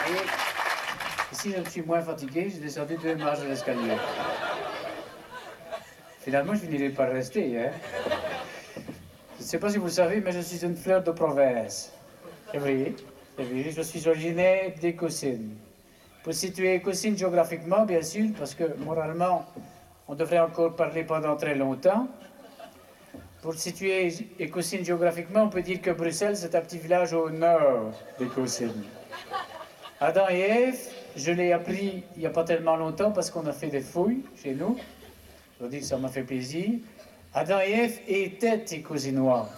Et si je suis moins fatigué, j'ai descendu 2 marches de l'escalier. Finalement, je finirai par rester, hein. Je ne sais pas si vous le savez, mais je suis une fleur de province. C'est vrai, je suis originaire d'Écosine. Pour situer Écosine géographiquement, bien sûr, parce que moralement, on devrait encore parler pendant très longtemps. Pour situer Écosine géographiquement, on peut dire que Bruxelles, c'est un petit village au nord d'Écosine. Adam et Ève, je l'ai appris il n'y a pas tellement longtemps parce qu'on a fait des fouilles chez nous. Je veux dire que ça m'a fait plaisir. Adam et Ève étaient écosinois.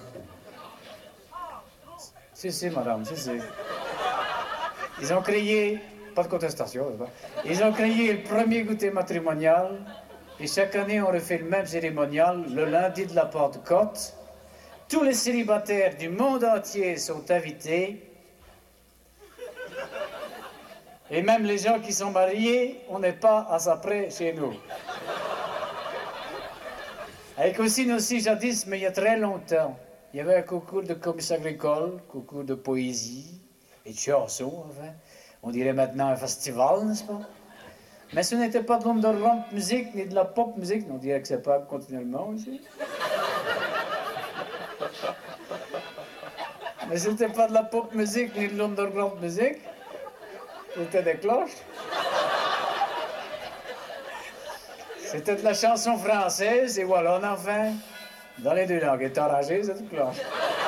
C'est, madame, c'est. Ils ont créé, pas de contestation, ils ont créé le premier goûter matrimonial. Et chaque année, on refait le même cérémonial, le lundi de la Pentecôte. Tous les célibataires du monde entier sont invités. Et même les gens qui sont mariés, on n'est pas à ça près chez nous. Avec aussi, jadis, mais il y a très longtemps, il y avait un concours de comice agricole, concours de poésie et de chansons, enfin. On dirait maintenant un festival, n'est-ce pas? Mais ce n'était pas de l'underground musique ni de la pop musique, on dirait que c'est pas continuellement aussi. Mais c'était pas de la pop musique ni de l'underground musique, c'était des cloches. C'était de la chanson française et wallonne, enfin, dans les deux langues. Et enragé, c'est tout cloche.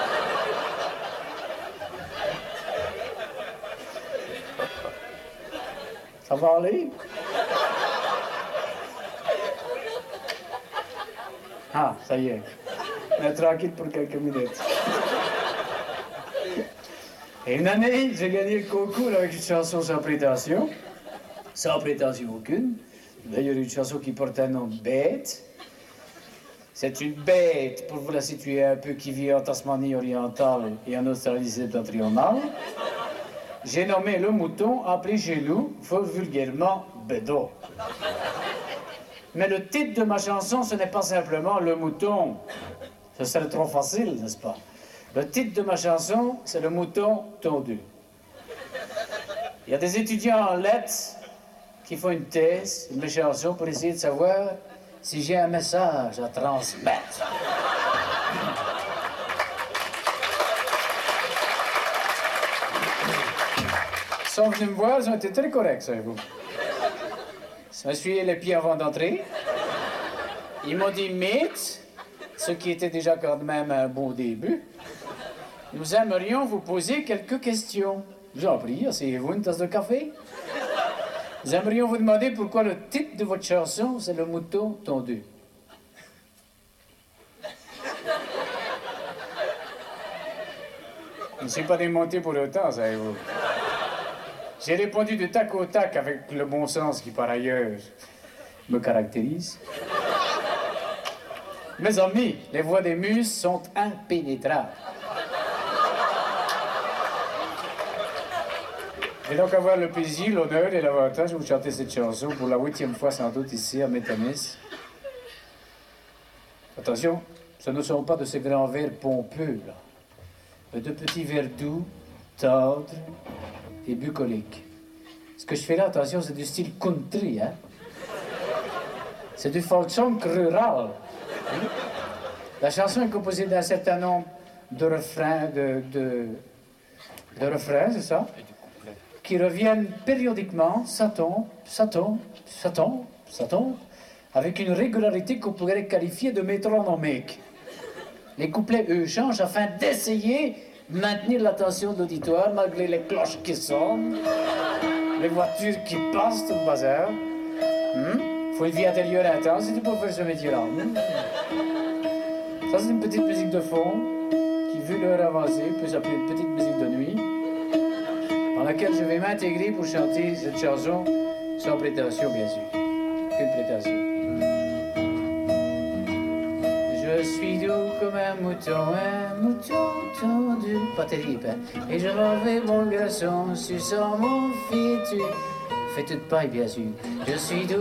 Ça va aller? Ah, ça y est. On est tranquille pour quelques minutes. Et une année, j'ai gagné le concours avec une chanson sans prétention. Sans prétention aucune. D'ailleurs, une chanson qui porte un nom de bête. C'est une bête, pour vous la situer un peu, qui vit en Tasmanie orientale et en Australie septentrionale. J'ai nommé le mouton, appelé chez nous, vulgairement, bédo. Mais le titre de ma chanson, ce n'est pas simplement le mouton. Ce serait trop facile, n'est-ce pas? Le titre de ma chanson, c'est le mouton tondu. Il y a des étudiants en lettres qui font une thèse, une chanson, pour essayer de savoir si j'ai un message à transmettre. Ils sont venus me voir, ils ont été très corrects, savez-vous. Ils m'ont essuyé les pieds avant d'entrer. Ils m'ont dit, mate, ce qui était déjà quand même un bon début, nous aimerions vous poser quelques questions. J'ai prie, asseyez-vous une tasse de café. Nous aimerions vous demander pourquoi le titre de votre chanson, c'est le mouton tondu. Je ne suis pas démonté pour autant, savez-vous. J'ai répondu de tac au tac avec le bon sens qui, par ailleurs, me caractérise. Mes amis, les voix des muses sont impénétrables. J'ai donc avoir le plaisir, l'honneur et l'avantage de vous chanter cette chanson pour la 8e fois sans doute ici à Métamis. Attention, ce ne sont pas de ces grands vers pompeux, là, mais de petits vers doux, tendres et bucoliques. Ce que je fais là, attention, c'est du style country, hein. C'est du folk song rural. La chanson est composée d'un certain nombre de refrains, de refrains, c'est ça? Qui reviennent périodiquement, ça tombe, avec une régularité qu'on pourrait qualifier de métronomique. Les couplets, eux, changent afin d'essayer de maintenir l'attention de l'auditoire malgré les cloches qui sonnent, les voitures qui passent, tout le bazar. Faut une vie intérieure intense si tu peux faire ce métier-là. Ça, c'est une petite musique de fond qui, vu l'heure avancée, peut s'appeler une petite musique de nuit, dans laquelle je vais m'intégrer pour chanter cette chanson sans prétention, bien sûr. Aucune prétention. Je suis doux comme un mouton tendu, pas terrible, hein? Et je m'en vais, mon garçon, suçant mon fétu. Fait toute paille, bien sûr. Je suis doux